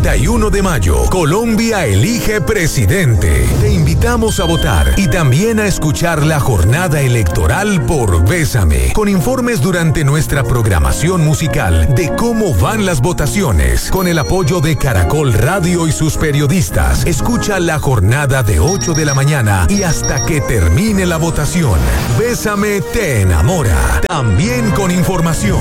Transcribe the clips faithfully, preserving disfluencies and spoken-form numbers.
treinta y uno de mayo, Colombia elige presidente. Te invitamos a votar y también a escuchar la jornada electoral por Bésame, con informes durante nuestra programación musical de cómo van las votaciones. Con el apoyo de Caracol Radio y sus periodistas, escucha la jornada de ocho de la mañana y hasta que termine la votación. Bésame te enamora. También con información.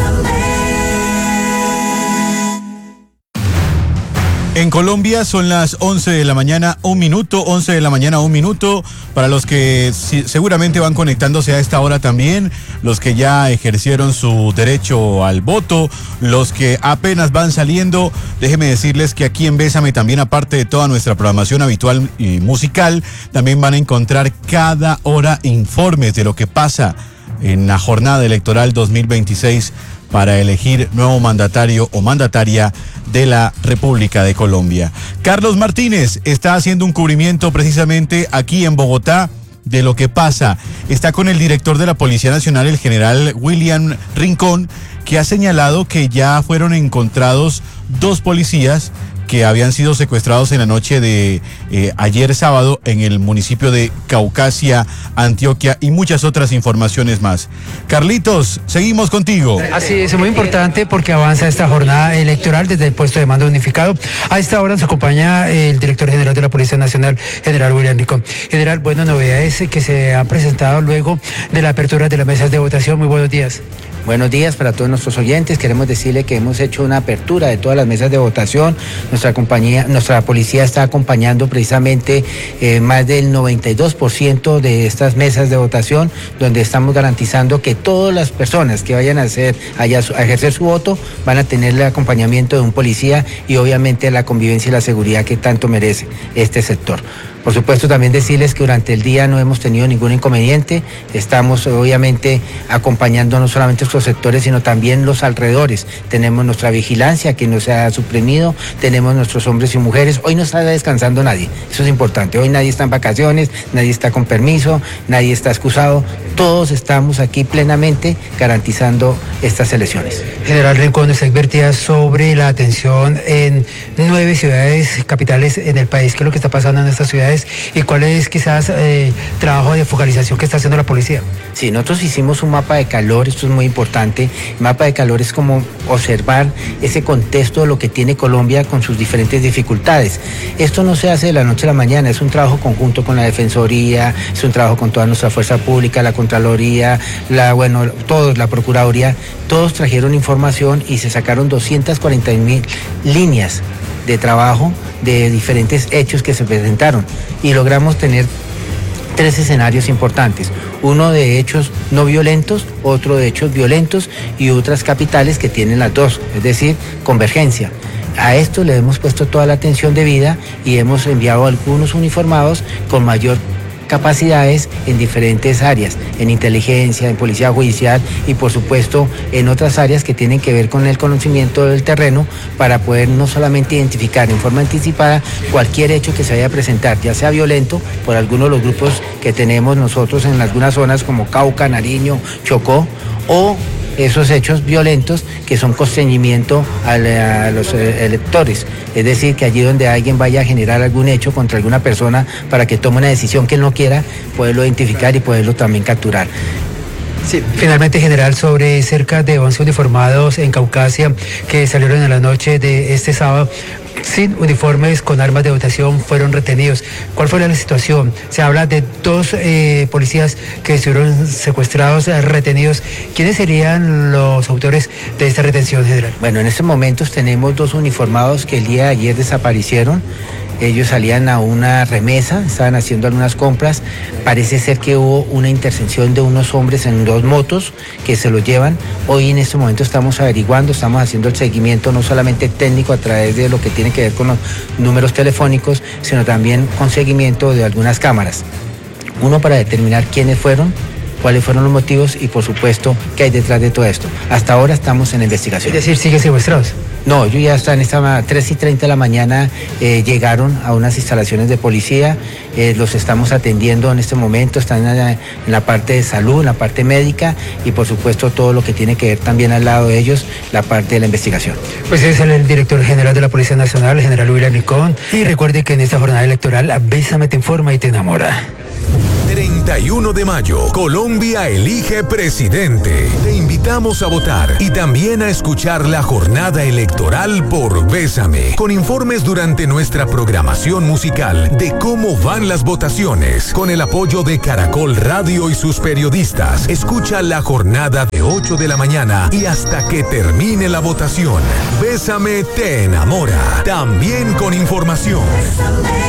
En Colombia son las once de la mañana, un minuto, once de la mañana, un minuto. Para los que si, seguramente van conectándose a esta hora también, los que ya ejercieron su derecho al voto, los que apenas van saliendo, déjenme decirles que aquí en Bésame también, aparte de toda nuestra programación habitual y musical, también van a encontrar cada hora informes de lo que pasa en la jornada electoral dos mil veintiséis para elegir nuevo mandatario o mandataria de la República de Colombia. Carlos Martínez está haciendo un cubrimiento precisamente aquí en Bogotá de lo que pasa. Está con el director de la Policía Nacional, el general William Rincón, que ha señalado que ya fueron encontrados dos policías que habían sido secuestrados en la noche de eh, ayer sábado en el municipio de Caucasia, Antioquia, y muchas otras informaciones más. Carlitos, seguimos contigo. Así es, muy importante porque avanza esta jornada electoral desde el puesto de mando unificado. A esta hora nos acompaña el director general de la Policía Nacional, general William Rincón. General, buenas novedades que se han presentado luego de la apertura de las mesas de votación. Muy buenos días. Buenos días para todos nuestros oyentes. Queremos decirle que hemos hecho una apertura de todas las mesas de votación. Nuestra compañía, nuestra policía está acompañando precisamente eh, más del noventa y dos por ciento de estas mesas de votación, donde estamos garantizando que todas las personas que vayan a hacer allá a ejercer su voto van a tener el acompañamiento de un policía y obviamente la convivencia y la seguridad que tanto merece este sector. Por supuesto, también decirles que durante el día no hemos tenido ningún inconveniente. Estamos obviamente acompañando no solamente estos sectores, sino también los alrededores. Tenemos nuestra vigilancia que no se ha suprimido, tenemos nuestros hombres y mujeres. Hoy no está descansando nadie, eso es importante. Hoy nadie está en vacaciones, nadie está con permiso, nadie está excusado. Todos estamos aquí plenamente garantizando estas elecciones. General Rincón, usted advertía sobre la atención en nueve ciudades capitales en el país. ¿Qué es lo que está pasando en estas ciudades? ¿Y cuál es quizás el eh, trabajo de focalización que está haciendo la policía? Sí, nosotros hicimos un mapa de calor, esto es muy importante. El mapa de calor es como observar ese contexto de lo que tiene Colombia con sus diferentes dificultades. Esto no se hace de la noche a la mañana, es un trabajo conjunto con la Defensoría, es un trabajo con toda nuestra fuerza pública, la Contraloría, la, bueno, todos, la Procuraduría, todos trajeron información y se sacaron doscientas cuarenta mil líneas de trabajo de diferentes hechos que se presentaron y logramos tener tres escenarios importantes, uno de hechos no violentos, otro de hechos violentos y otras capitales que tienen las dos, es decir, convergencia. A esto le hemos puesto toda la atención debida y hemos enviado algunos uniformados con mayor capacidades en diferentes áreas, en inteligencia, en policía judicial y por supuesto en otras áreas que tienen que ver con el conocimiento del terreno para poder no solamente identificar en forma anticipada cualquier hecho que se vaya a presentar, ya sea violento por algunos de los grupos que tenemos nosotros en algunas zonas como Cauca, Nariño, Chocó, o esos hechos violentos que son constreñimiento a, la, a los electores, es decir, que allí donde alguien vaya a generar algún hecho contra alguna persona para que tome una decisión que él no quiera, poderlo identificar y poderlo también capturar. Sí, finalmente, general, sobre cerca de once uniformados en Caucasia que salieron en la noche de este sábado sin uniformes, con armas de votación, fueron retenidos. ¿Cuál fue la situación? Se habla de dos eh, policías que estuvieron secuestrados, eh, retenidos. ¿Quiénes serían los autores de esta retención, general? Bueno, en estos momentos tenemos dos uniformados que el día de ayer desaparecieron. Ellos salían a una remesa, estaban haciendo algunas compras. Parece ser que hubo una intervención de unos hombres en dos motos que se los llevan. Hoy en este momento estamos averiguando, estamos haciendo el seguimiento no solamente técnico a través de lo que tiene que ver con los números telefónicos, sino también con seguimiento de algunas cámaras. Uno, para determinar quiénes fueron, cuáles fueron los motivos y por supuesto qué hay detrás de todo esto. Hasta ahora estamos en investigación. Es decir, siguen secuestrados. No, ellos ya están, esta tres y treinta de la mañana eh, llegaron a unas instalaciones de policía, eh, los estamos atendiendo en este momento, están en la, en la parte de salud, en la parte médica y por supuesto todo lo que tiene que ver también al lado de ellos, la parte de la investigación. Pues es el director general de la Policía Nacional, el general William Licón, y recuerde que en esta jornada electoral, Bésame te informa y te enamora. treinta y uno de mayo, Colombia elige presidente. Te invitamos a votar y también a escuchar la jornada electoral por Bésame, con informes durante nuestra programación musical de cómo van las votaciones, con el apoyo de Caracol Radio y sus periodistas. Escucha la jornada de ocho de la mañana y hasta que termine la votación. Bésame te enamora, también con información.